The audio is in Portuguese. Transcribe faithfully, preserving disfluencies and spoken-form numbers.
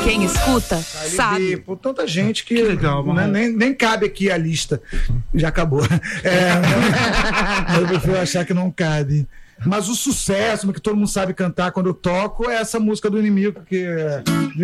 quem escuta Carly sabe. B, por tanta gente que, Que legal, né, nem, nem cabe aqui a lista. Já acabou. É, eu prefiro achar que não cabe. Mas o sucesso, que todo mundo sabe cantar quando eu toco, é essa música do Inimigo, que